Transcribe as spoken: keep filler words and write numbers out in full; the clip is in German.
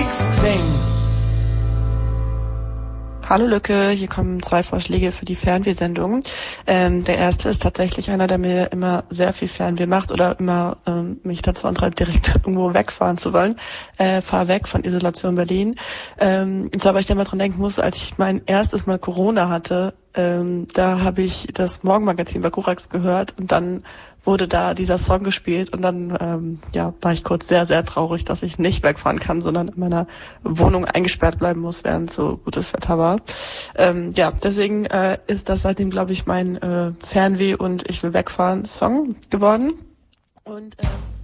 Freaks sing. Hallo Lücke, hier kommen zwei Vorschläge für die Fernwehsendung. Ähm, der erste ist tatsächlich einer, der mir immer sehr viel Fernweh macht oder immer ähm, mich dazu antreibt, direkt irgendwo wegfahren zu wollen. Äh, fahr weg von Isolation Berlin. Ähm, und zwar, weil ich da mal dran denken muss, als ich mein erstes Mal Corona hatte, ähm, da habe ich das Morgenmagazin bei Korax gehört und dann wurde da dieser Song gespielt und dann ähm, ja war ich kurz sehr, sehr traurig, dass ich nicht wegfahren kann, sondern in meiner Wohnung eingesperrt bleiben muss, während so gutes Wetter war. Ähm, ja, deswegen äh, ist das seitdem, glaube ich, mein äh, Fernweh und ich will wegfahren Song geworden. Und äh